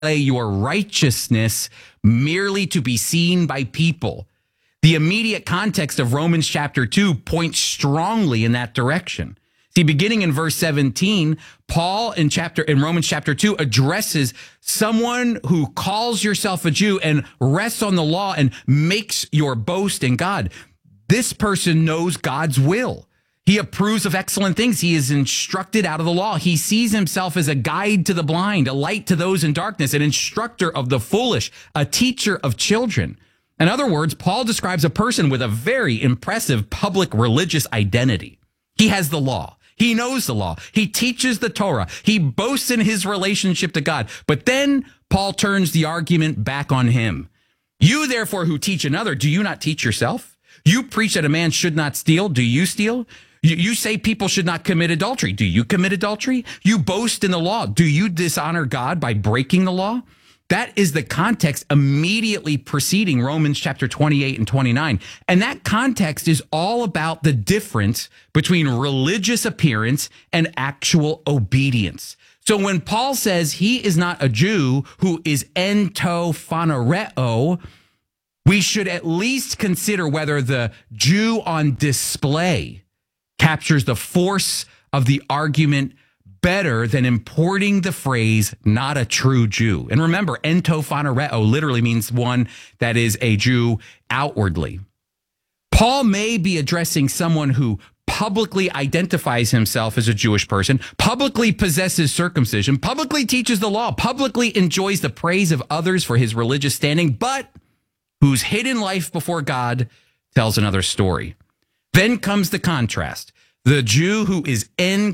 your righteousness merely to be seen by people. The immediate context of Romans chapter 2 points strongly in that direction. See, beginning in verse 17, Paul in Romans chapter 2 addresses someone who calls yourself a Jew and rests on the law and makes your boast in God. This person knows God's will. He approves of excellent things. He is instructed out of the law. He sees himself as a guide to the blind, a light to those in darkness, an instructor of the foolish, a teacher of children. In other words, Paul describes a person with a very impressive public religious identity. He has the law. He knows the law. He teaches the Torah. He boasts in his relationship to God. But then Paul turns the argument back on him. You, therefore, who teach another, do you not teach yourself? You preach that a man should not steal. Do you steal? You say people should not commit adultery. Do you commit adultery? You boast in the law. Do you dishonor God by breaking the law? That is the context immediately preceding Romans chapter 28 and 29. And that context is all about the difference between religious appearance and actual obedience. So when Paul says he is not a Jew who is ento phanereo, we should at least consider whether the Jew on display captures the force of the argument better than importing the phrase, not a true Jew. And remember, ento phanereo literally means one that is a Jew outwardly. Paul may be addressing someone who publicly identifies himself as a Jewish person, publicly possesses circumcision, publicly teaches the law, publicly enjoys the praise of others for his religious standing, but whose hidden life before God tells another story. Then comes the contrast. The Jew who is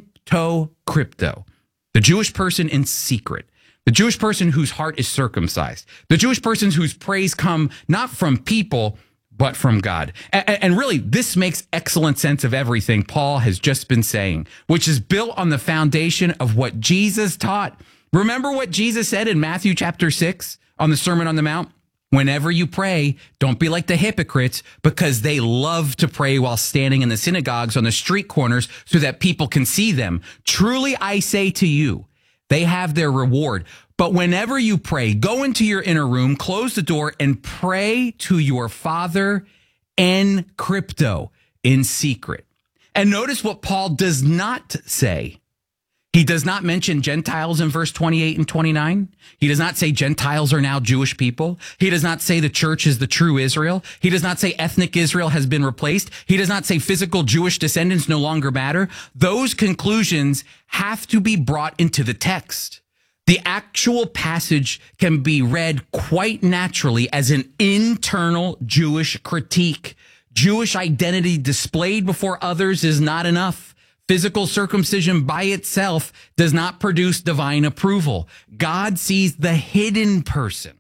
crypto, the Jewish person in secret, the Jewish person whose heart is circumcised, the Jewish person whose praise come not from people, but from God. And really, this makes excellent sense of everything Paul has just been saying, which is built on the foundation of what Jesus taught. Remember what Jesus said in Matthew chapter 6 on the Sermon on the Mount? Whenever you pray, don't be like the hypocrites, because they love to pray while standing in the synagogues on the street corners so that people can see them. Truly, I say to you, they have their reward. But whenever you pray, go into your inner room, close the door, and pray to your Father in crypto, in secret. And notice what Paul does not say. He does not mention Gentiles in verse 28 and 29. He does not say Gentiles are now Jewish people. He does not say the church is the true Israel. He does not say ethnic Israel has been replaced. He does not say physical Jewish descendants no longer matter. Those conclusions have to be brought into the text. The actual passage can be read quite naturally as an internal Jewish critique. Jewish identity displayed before others is not enough. Physical circumcision by itself does not produce divine approval. God sees the hidden person.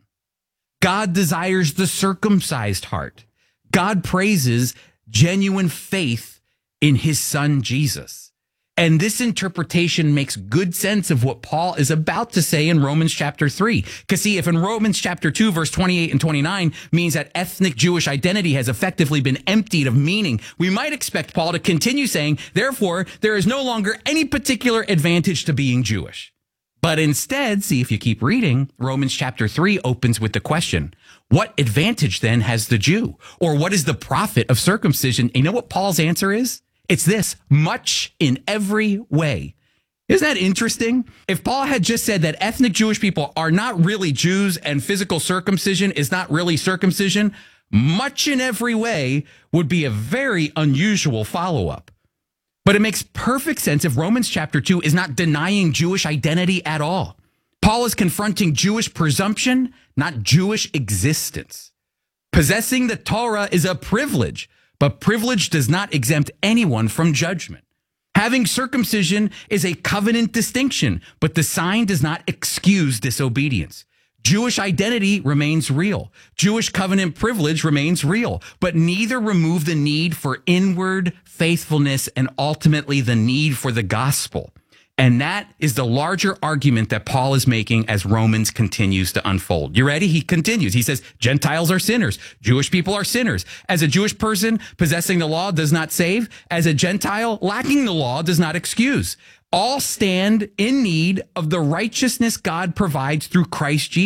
God desires the circumcised heart. God praises genuine faith in his son, Jesus. And this interpretation makes good sense of what Paul is about to say in Romans chapter 3. Because see, if in Romans chapter 2, verse 28 and 29 means that ethnic Jewish identity has effectively been emptied of meaning, we might expect Paul to continue saying, therefore, there is no longer any particular advantage to being Jewish. But instead, see, if you keep reading, Romans chapter 3 opens with the question, what advantage then has the Jew? Or what is the profit of circumcision? You know what Paul's answer is? It's this: much in every way. Isn't that interesting? If Paul had just said that ethnic Jewish people are not really Jews and physical circumcision is not really circumcision, much in every way would be a very unusual follow-up. But it makes perfect sense if Romans chapter 2 is not denying Jewish identity at all. Paul is confronting Jewish presumption, not Jewish existence. Possessing the Torah is a privilege, but privilege does not exempt anyone from judgment. Having circumcision is a covenant distinction, but the sign does not excuse disobedience. Jewish identity remains real. Jewish covenant privilege remains real, but neither remove the need for inward faithfulness and ultimately the need for the gospel. And that is the larger argument that Paul is making as Romans continues to unfold. You ready? He continues. He says, Gentiles are sinners. Jewish people are sinners. As a Jewish person, possessing the law does not save. As a Gentile, lacking the law does not excuse. All stand in need of the righteousness God provides through Christ Jesus.